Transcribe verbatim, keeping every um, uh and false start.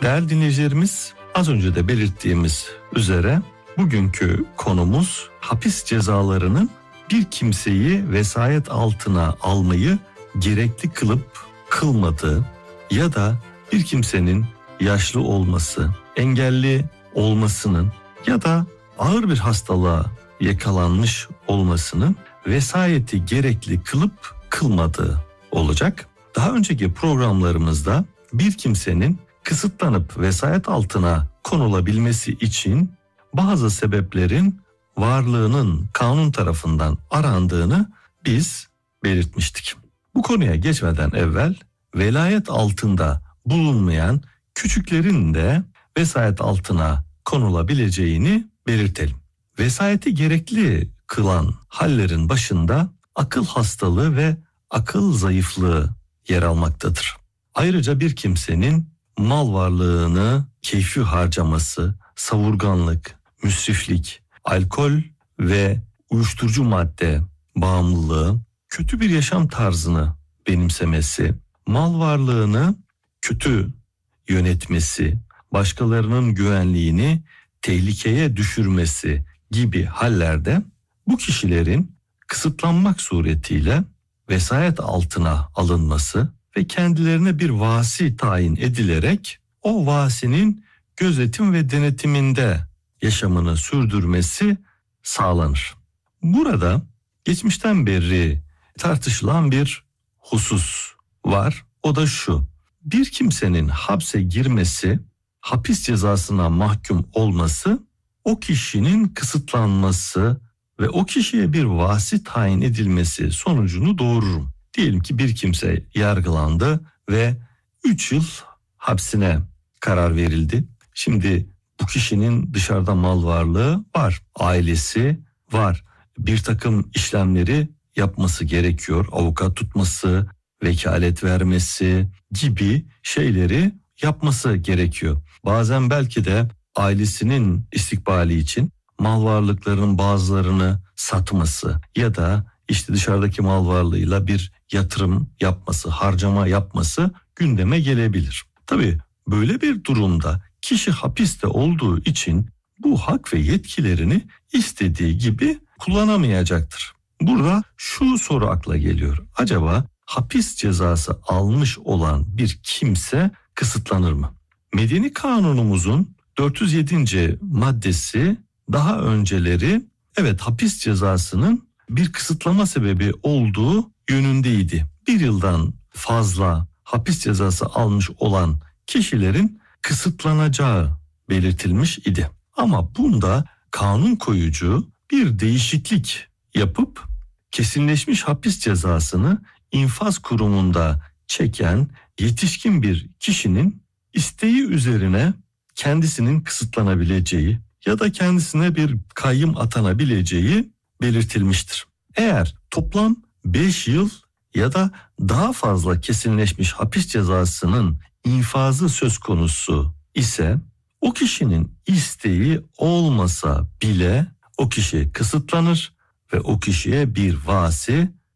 Değerli dinleyicilerimiz, az önce de belirttiğimiz üzere bugünkü konumuz hapis cezalarının bir kimseyi vesayet altına almayı gerekli kılıp kılmadığı ya da bir kimsenin yaşlı olması, engelli olmasının ya da ağır bir hastalığa yakalanmış olmasının vesayeti gerekli kılıp kılmadığı olacak. Daha önceki programlarımızda bir kimsenin kısıtlanıp vesayet altına konulabilmesi için bazı sebeplerin varlığının kanun tarafından arandığını biz belirtmiştik. Bu konuya geçmeden evvel velayet altında bulunmayan küçüklerin de vesayet altına konulabileceğini belirtelim. Vesayeti gerekli kılan hallerin başında akıl hastalığı ve akıl zayıflığı yer almaktadır. Ayrıca bir kimsenin mal varlığını keyfi harcaması, savurganlık, müsriflik, alkol ve uyuşturucu madde bağımlılığı, kötü bir yaşam tarzını benimsemesi, mal varlığını kötü yönetmesi, başkalarının güvenliğini tehlikeye düşürmesi gibi hallerde bu kişilerin kısıtlanmak suretiyle vesayet altına alınması ve kendilerine bir vasi tayin edilerek o vasinin gözetim ve denetiminde yaşamını sürdürmesi sağlanır. Burada geçmişten beri tartışılan bir husus var. O da şu: bir kimsenin hapse girmesi, hapis cezasına mahkum olması, o kişinin kısıtlanması ve o kişiye bir vasi tayin edilmesi sonucunu doğurur mu? Diyelim ki bir kimse yargılandı ve üç yıl hapsine karar verildi. Şimdi bu kişinin dışarıda mal varlığı var, ailesi var. Bir takım işlemleri yapması gerekiyor. Avukat tutması, vekalet vermesi gibi şeyleri yapması gerekiyor. Bazen belki de ailesinin istikbali için mal varlıklarının bazılarını satması ya da işte dışarıdaki mal varlığıyla bir yatırım yapması, harcama yapması gündeme gelebilir. Tabii böyle bir durumda kişi hapiste olduğu için bu hak ve yetkilerini istediği gibi kullanamayacaktır. Burada şu soru akla geliyor: acaba hapis cezası almış olan bir kimse kısıtlanır mı? Medeni kanunumuzun dört yüz yedinci maddesi daha önceleri evet hapis cezasının bir kısıtlama sebebi olduğu yönündeydi. Bir yıldan fazla hapis cezası almış olan kişilerin kısıtlanacağı belirtilmiş idi. Ama bunda kanun koyucu bir değişiklik yapıp kesinleşmiş hapis cezasını infaz kurumunda çeken yetişkin bir kişinin isteği üzerine kendisinin kısıtlanabileceği ya da kendisine bir kayyım atanabileceği belirtilmiştir. Eğer toplam beş yıl ya da daha fazla kesinleşmiş hapis cezasının infazı söz konusu ise o kişinin isteği olmasa bile o kişi kısıtlanır ve o kişiye bir vasi